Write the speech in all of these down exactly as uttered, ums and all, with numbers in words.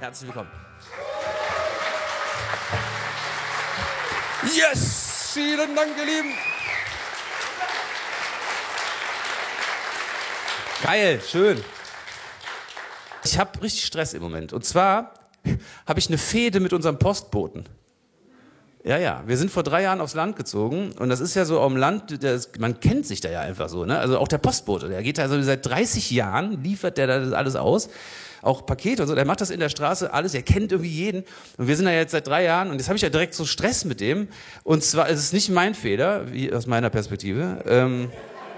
Herzlich willkommen. Yes! Vielen Dank, ihr Lieben. Geil, schön. Ich habe richtig Stress im Moment. Und zwar habe ich eine Fehde mit unserem Postboten. Ja, ja, wir sind vor drei Jahren aufs Land gezogen und das ist ja so am Land, das, man kennt sich da ja einfach so, ne? Also auch der Postbote, der geht da also seit dreißig Jahren, liefert der da das alles aus, auch Pakete und so, der macht das in der Straße alles, er kennt irgendwie jeden und wir sind da jetzt seit drei Jahren und jetzt habe ich ja direkt so Stress mit dem und zwar ist es nicht mein Fehler, wie aus meiner Perspektive, ähm,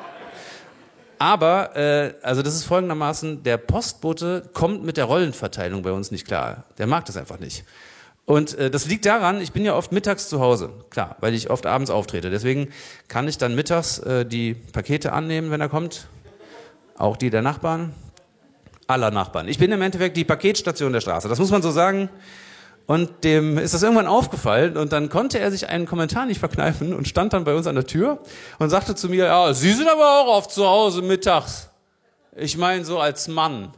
aber, äh, also das ist folgendermaßen, der Postbote kommt mit der Rollenverteilung bei uns nicht klar, der mag das einfach nicht. Und äh, das liegt daran, ich bin ja oft mittags zu Hause, klar, weil ich oft abends auftrete. Deswegen kann ich dann mittags äh, die Pakete annehmen, wenn er kommt. Auch die der Nachbarn, aller Nachbarn. Ich bin im Endeffekt die Paketstation der Straße, das muss man so sagen. Und dem ist das irgendwann aufgefallen und dann konnte er sich einen Kommentar nicht verkneifen und stand dann bei uns an der Tür und sagte zu mir, ja, Sie sind aber auch oft zu Hause mittags. Ich meine so als Mann.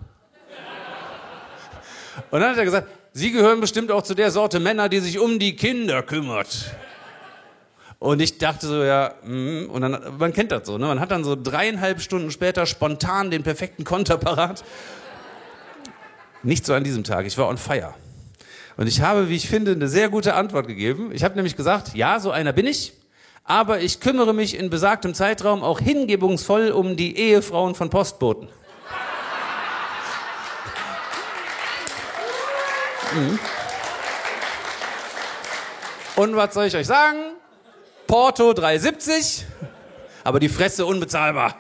Und dann hat er gesagt, Sie gehören bestimmt auch zu der Sorte Männer, die sich um die Kinder kümmert. Und ich dachte so, ja, mm, und dann, man kennt das so, ne? Man hat dann so dreieinhalb Stunden später spontan den perfekten Konter parat. Nicht so an diesem Tag, ich war on fire. Und ich habe, wie ich finde, eine sehr gute Antwort gegeben. Ich habe nämlich gesagt, ja, so einer bin ich, aber ich kümmere mich in besagtem Zeitraum auch hingebungsvoll um die Ehefrauen von Postboten. Mhm. Und was soll ich euch sagen? Porto drei siebzig, aber die Fresse unbezahlbar.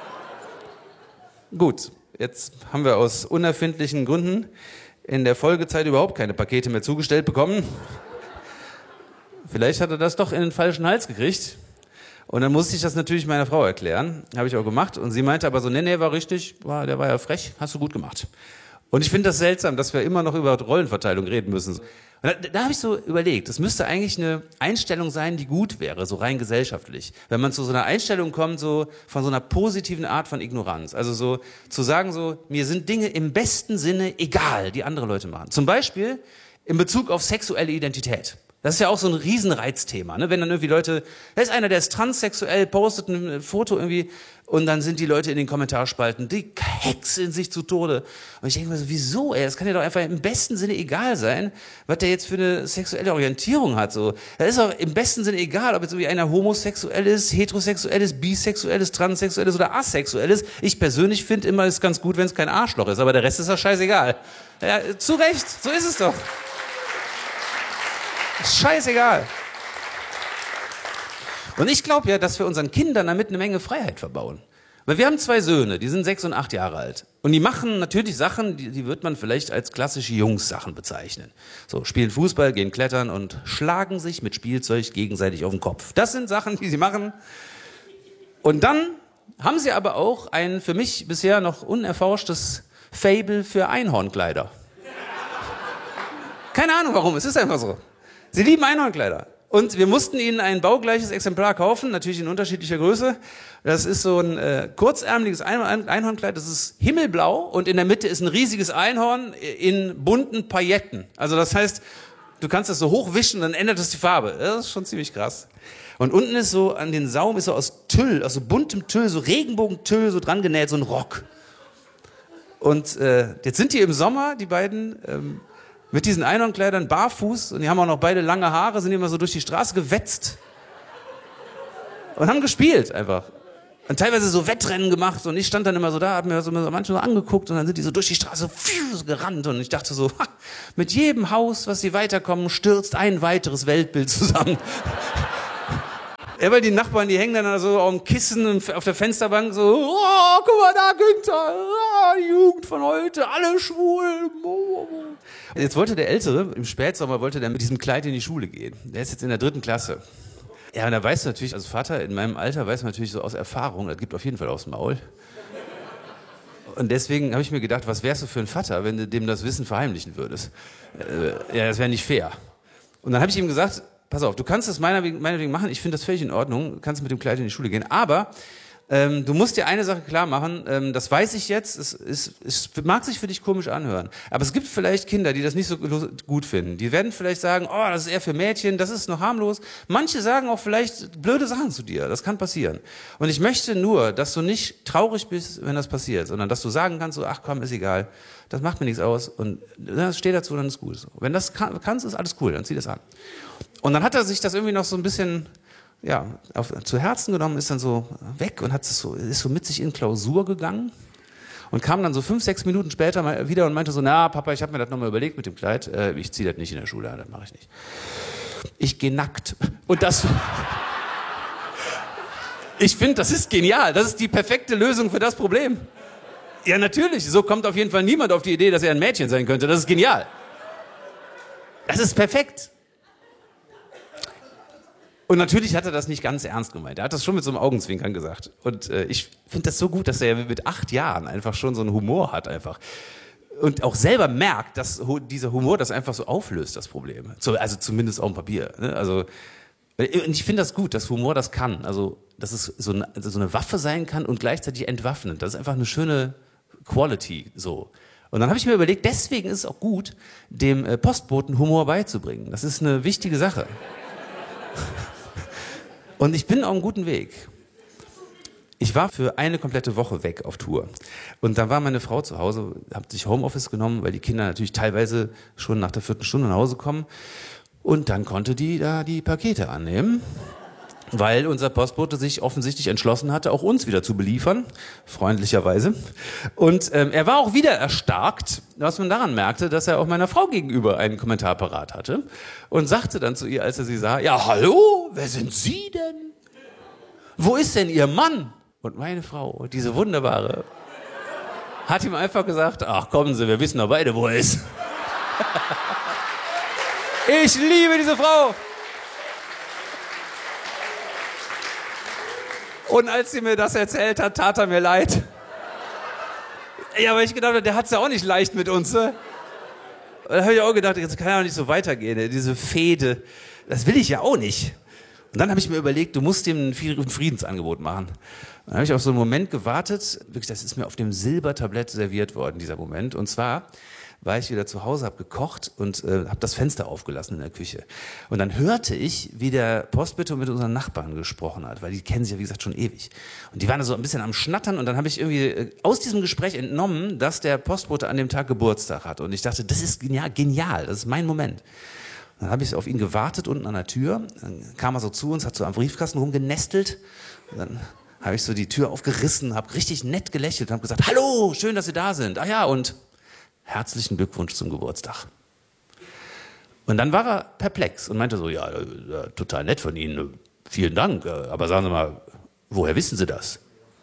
Gut, jetzt haben wir aus unerfindlichen Gründen in der Folgezeit überhaupt keine Pakete mehr zugestellt bekommen. Vielleicht hat er das doch in den falschen Hals gekriegt. Und dann musste ich das natürlich meiner Frau erklären. Habe ich auch gemacht. Und sie meinte aber so, nee, nee, war richtig, war, der war ja frech, hast du gut gemacht. Und ich finde das seltsam, dass wir immer noch über Rollenverteilung reden müssen. Und da, da habe ich so überlegt, das müsste eigentlich eine Einstellung sein, die gut wäre, so rein gesellschaftlich. Wenn man zu so einer Einstellung kommt, so von so einer positiven Art von Ignoranz. Also so zu sagen so, mir sind Dinge im besten Sinne egal, die andere Leute machen. Zum Beispiel in Bezug auf sexuelle Identität. Das ist ja auch so ein Riesenreizthema, ne? Wenn dann irgendwie Leute, da ist einer, der ist transsexuell, postet ein Foto irgendwie und dann sind die Leute in den Kommentarspalten, die hexen sich zu Tode. Und ich denke mir so, wieso, ey? Das kann ja doch einfach im besten Sinne egal sein, was der jetzt für eine sexuelle Orientierung hat. So, das ist doch im besten Sinne egal, ob jetzt irgendwie einer homosexuell ist, heterosexuell ist, bisexuell ist, transsexuell ist oder asexuell ist. Ich persönlich finde immer, es ist ganz gut, wenn es kein Arschloch ist, aber der Rest ist doch scheißegal. Ja, zu Recht, so ist es doch. Scheißegal. Und ich glaube ja, dass wir unseren Kindern damit eine Menge Freiheit verbauen. Weil wir haben zwei Söhne, die sind sechs und acht Jahre alt. Und die machen natürlich Sachen, die, die wird man vielleicht als klassische Jungs-Sachen bezeichnen. So, spielen Fußball, gehen klettern und schlagen sich mit Spielzeug gegenseitig auf den Kopf. Das sind Sachen, die sie machen. Und dann haben sie aber auch ein für mich bisher noch unerforschtes Faible für Einhornkleider. Keine Ahnung warum, es ist einfach so. Sie lieben Einhornkleider. Und wir mussten ihnen ein baugleiches Exemplar kaufen, natürlich in unterschiedlicher Größe. Das ist so ein äh, kurzärmeliges Ein- Einhornkleid, das ist himmelblau und in der Mitte ist ein riesiges Einhorn in bunten Pailletten. Also das heißt, du kannst das so hochwischen, dann ändert es die Farbe. Das ist schon ziemlich krass. Und unten ist so, an den Saum ist so aus Tüll, aus so buntem Tüll, so Regenbogentüll, so dran genäht, so ein Rock. Und äh, jetzt sind die im Sommer, die beiden, ähm, mit diesen Einhornkleidern barfuß und die haben auch noch beide lange Haare, sind immer so durch die Straße gewetzt und haben gespielt einfach. Und teilweise so Wettrennen gemacht und ich stand dann immer so da, hab mir so manchmal so angeguckt und dann sind die so durch die Straße so gerannt und ich dachte so, ha, mit jedem Haus, was sie weiterkommen, stürzt ein weiteres Weltbild zusammen. Ja, weil die Nachbarn, die hängen dann so auf dem Kissen und auf der Fensterbank so, oh, guck mal da, Günther, oh, die Jugend von heute, alle schwul. Jetzt wollte der Ältere, im Spätsommer wollte der mit diesem Kleid in die Schule gehen. Der ist jetzt in der dritten Klasse. Ja, und da weißt du natürlich, als Vater in meinem Alter weiß man natürlich so aus Erfahrung, das gibt auf jeden Fall aufs Maul. Und deswegen habe ich mir gedacht, was wärst du für ein Vater, wenn du dem das Wissen verheimlichen würdest? Äh, ja, das wäre nicht fair. Und dann habe ich ihm gesagt, pass auf, du kannst das meinetwegen, meinetwegen machen, ich finde das völlig in Ordnung, du kannst mit dem Kleid in die Schule gehen, aber Ähm, du musst dir eine Sache klar machen, ähm, das weiß ich jetzt, es, es, es mag sich für dich komisch anhören, aber es gibt vielleicht Kinder, die das nicht so gut finden. Die werden vielleicht sagen, oh, das ist eher für Mädchen, das ist noch harmlos. Manche sagen auch vielleicht blöde Sachen zu dir, das kann passieren. Und ich möchte nur, dass du nicht traurig bist, wenn das passiert, sondern dass du sagen kannst, so, ach komm, ist egal, das macht mir nichts aus und das steht dazu, dann ist gut. So. Wenn das kann, kannst, ist alles cool, dann zieh das an. Und dann hat er sich das irgendwie noch so ein bisschen... ja, auf, zu Herzen genommen, ist dann so weg und hat es so, ist so mit sich in Klausur gegangen und kam dann so fünf, sechs Minuten später mal wieder und meinte so, na Papa, ich habe mir das nochmal überlegt mit dem Kleid, äh, ich ziehe das nicht in der Schule, das mache ich nicht. Ich gehe nackt. Und das... ich finde, das ist genial, das ist die perfekte Lösung für das Problem. Ja, natürlich, so kommt auf jeden Fall niemand auf die Idee, dass er ein Mädchen sein könnte, das ist genial. Das ist perfekt. Und natürlich hat er das nicht ganz ernst gemeint. Er hat das schon mit so einem Augenzwinkern gesagt. Und äh, ich finde das so gut, dass er mit acht Jahren einfach schon so einen Humor hat einfach. Und auch selber merkt, dass dieser Humor das einfach so auflöst, das Problem. So, also zumindest auf dem Papier. Ne? Also, und ich finde das gut, dass Humor das kann. Also, dass es so eine, so eine Waffe sein kann und gleichzeitig entwaffnend. Das ist einfach eine schöne Quality. So. Und dann habe ich mir überlegt, deswegen ist es auch gut, dem äh, Postboten Humor beizubringen. Das ist eine wichtige Sache. Und ich bin auf einem guten Weg. Ich war für eine komplette Woche weg auf Tour. Und dann war meine Frau zu Hause, hat sich Homeoffice genommen, weil die Kinder natürlich teilweise schon nach der vierten Stunde nach Hause kommen. Und dann konnte die da die Pakete annehmen, weil unser Postbote sich offensichtlich entschlossen hatte, auch uns wieder zu beliefern, freundlicherweise. Und ähm, er war auch wieder erstarkt, was man daran merkte, dass er auch meiner Frau gegenüber einen Kommentar parat hatte und sagte dann zu ihr, als er sie sah, ja hallo, wer sind Sie denn? Wo ist denn Ihr Mann? Und meine Frau, diese wunderbare, hat ihm einfach gesagt, ach kommen Sie, wir wissen doch beide, wo er ist. Ich liebe diese Frau. Und als sie mir das erzählt hat, tat er mir leid. Ja, aber ich gedacht habe, der hat es ja auch nicht leicht mit uns. Ne? Und da habe ich auch gedacht, jetzt kann ja auch nicht so weitergehen. Ne? Diese Fehde, das will ich ja auch nicht. Und dann habe ich mir überlegt, du musst ihm ein Friedensangebot machen. Und dann habe ich auf so einen Moment gewartet. Wirklich, das ist mir auf dem Silbertablett serviert worden, dieser Moment. Und zwar war ich wieder zu Hause, habe gekocht und äh, habe das Fenster aufgelassen in der Küche. Und dann hörte ich, wie der Postbote mit unseren Nachbarn gesprochen hat, weil die kennen sich ja, wie gesagt, schon ewig. Und die waren da so ein bisschen am Schnattern und dann habe ich irgendwie äh, aus diesem Gespräch entnommen, dass der Postbote an dem Tag Geburtstag hat. Und ich dachte, das ist genial, genial, das ist mein Moment. Dann habe ich auf ihn gewartet unten an der Tür. Dann kam er so zu uns, hat so am Briefkasten rumgenestelt. Und dann habe ich so die Tür aufgerissen, habe richtig nett gelächelt und habe gesagt, hallo, schön, dass Sie da sind. Ah ja, und herzlichen Glückwunsch zum Geburtstag. Und dann war er perplex und meinte so, ja, ja, total nett von Ihnen, vielen Dank, aber sagen Sie mal, woher wissen Sie das?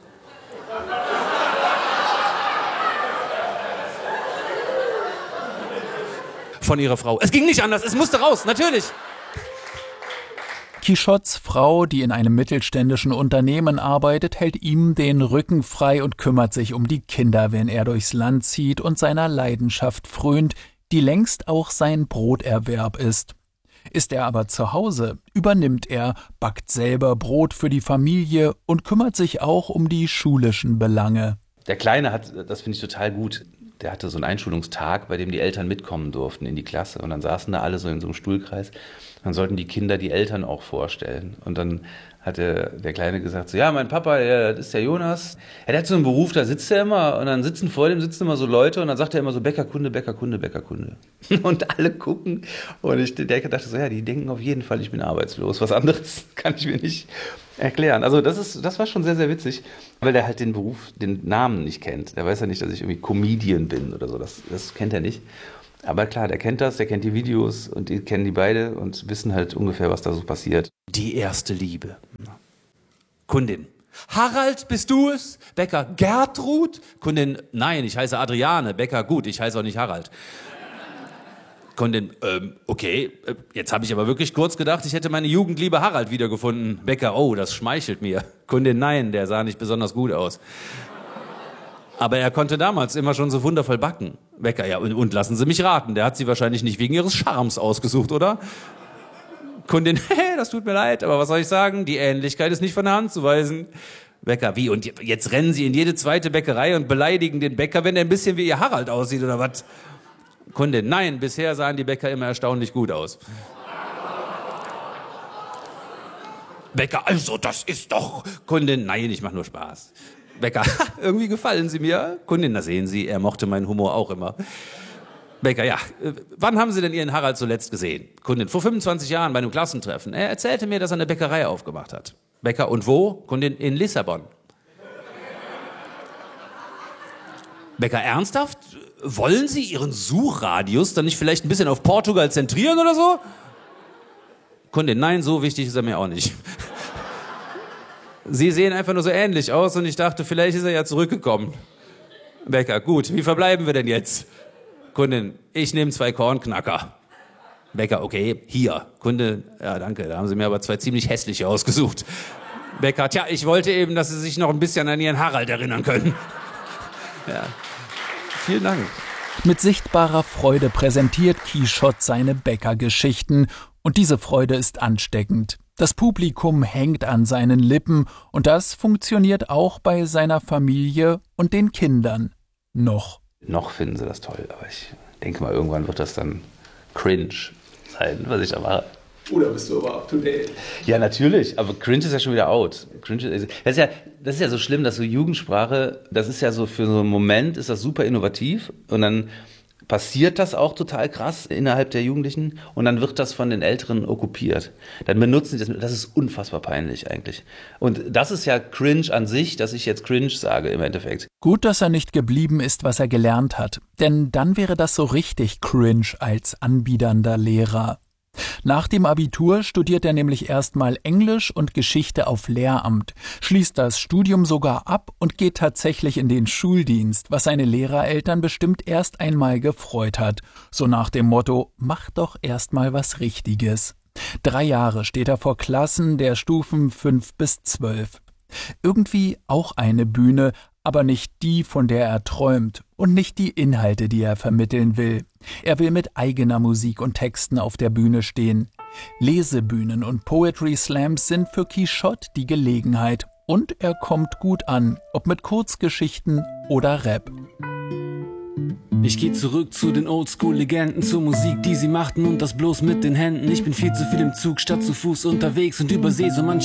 Von Ihrer Frau. Es ging nicht anders, es musste raus, natürlich. Quichottes Frau, die in einem mittelständischen Unternehmen arbeitet, hält ihm den Rücken frei und kümmert sich um die Kinder, wenn er durchs Land zieht und seiner Leidenschaft frönt, die längst auch sein Broterwerb ist. Ist er aber zu Hause, übernimmt er, backt selber Brot für die Familie und kümmert sich auch um die schulischen Belange. Der Kleine hat, das finde ich total gut, der hatte so einen Einschulungstag, bei dem die Eltern mitkommen durften in die Klasse. Und dann saßen da alle so in so einem Stuhlkreis. Dann sollten die Kinder die Eltern auch vorstellen. Und dann hat der, der Kleine gesagt, so, ja, mein Papa, der, das ist der Jonas. Ja, der hat so einen Beruf, da sitzt er immer. Und dann sitzen vor dem sitzen immer so Leute. Und dann sagt er immer so, Bäckerkunde, Bäckerkunde, Bäckerkunde. Und alle gucken. Und ich der dachte so, ja, die denken auf jeden Fall, ich bin arbeitslos. Was anderes kann ich mir nicht erklären. Also das ist, das war schon sehr, sehr witzig. Weil der halt den Beruf, den Namen nicht kennt. Der weiß ja nicht, dass ich irgendwie Comedian bin oder so. Das, das kennt er nicht. Aber klar, der kennt das, der kennt die Videos und die kennen die beide und wissen halt ungefähr, was da so passiert. Die erste Liebe. Kundin. Harald, bist du es? Bäcker Gertrud? Kundin, nein, ich heiße Adriane. Bäcker, gut, ich heiße auch nicht Harald. Kundin, ähm, okay, jetzt habe ich aber wirklich kurz gedacht, ich hätte meine Jugendliebe Harald wiedergefunden. Bäcker, oh, das schmeichelt mir. Kundin, nein, der sah nicht besonders gut aus. Aber er konnte damals immer schon so wundervoll backen. Bäcker, ja, und, und lassen Sie mich raten, der hat Sie wahrscheinlich nicht wegen Ihres Charmes ausgesucht, oder? Kundin, das tut mir leid, aber was soll ich sagen? Die Ähnlichkeit ist nicht von der Hand zu weisen. Bäcker, wie? Und jetzt rennen Sie in jede zweite Bäckerei und beleidigen den Bäcker, wenn er ein bisschen wie Ihr Harald aussieht, oder was? Kundin, nein, bisher sahen die Bäcker immer erstaunlich gut aus. Bäcker, also das ist doch... Kundin, nein, ich mache nur Spaß. Bäcker, irgendwie gefallen Sie mir. Kundin, da sehen Sie, er mochte meinen Humor auch immer. Bäcker, ja, wann haben Sie denn Ihren Harald zuletzt gesehen? Kundin, vor fünfundzwanzig Jahren bei einem Klassentreffen. Er erzählte mir, dass er eine Bäckerei aufgemacht hat. Bäcker, und wo? Kundin, in Lissabon. Bäcker, ernsthaft? Wollen Sie Ihren Suchradius dann nicht vielleicht ein bisschen auf Portugal zentrieren oder so? Kundin, nein, so wichtig ist er mir auch nicht. Sie sehen einfach nur so ähnlich aus und ich dachte, vielleicht ist er ja zurückgekommen. Bäcker, gut, wie verbleiben wir denn jetzt? Kundin, ich nehme zwei Kornknacker. Bäcker, okay, hier. Kunde, ja danke, da haben Sie mir aber zwei ziemlich hässliche ausgesucht. Bäcker, tja, ich wollte eben, dass Sie sich noch ein bisschen an Ihren Harald erinnern können. Ja, vielen Dank. Mit sichtbarer Freude präsentiert Quichotte seine Bäckergeschichten und diese Freude ist ansteckend. Das Publikum hängt an seinen Lippen und das funktioniert auch bei seiner Familie und den Kindern. Noch. Noch finden sie das toll, aber ich denke mal, irgendwann wird das dann cringe sein, was ich da mache. Oder bist du aber up to date? Ja, natürlich, aber cringe ist ja schon wieder out. Cringe ist, das, ist ja, das ist ja so schlimm, dass so Jugendsprache, das ist ja so für so einen Moment, ist das super innovativ und dann passiert das auch total krass innerhalb der Jugendlichen und dann wird das von den Älteren okkupiert. Dann benutzen sie das, das ist unfassbar peinlich eigentlich. Und das ist ja cringe an sich, dass ich jetzt cringe sage im Endeffekt. Gut, dass er nicht geblieben ist, was er gelernt hat, denn dann wäre das so richtig cringe als anbiedernder Lehrer. Nach dem Abitur studiert er nämlich erstmal Englisch und Geschichte auf Lehramt, schließt das Studium sogar ab und geht tatsächlich in den Schuldienst, was seine Lehrereltern bestimmt erst einmal gefreut hat. So nach dem Motto, mach doch erstmal was Richtiges. Drei Jahre steht er vor Klassen der Stufen fünf bis zwölf. Irgendwie auch eine Bühne, aber nicht die, von der er träumt und nicht die Inhalte, die er vermitteln will. Er will mit eigener Musik und Texten auf der Bühne stehen. Lesebühnen und Poetry Slams sind für Quichotte die Gelegenheit und er kommt gut an, ob mit Kurzgeschichten oder Rap. Ich geh zurück zu den Oldschool-Legenden, zur Musik, die sie machten und das bloß mit den Händen. Ich bin viel zu viel im Zug statt zu Fuß unterwegs und überseh so manche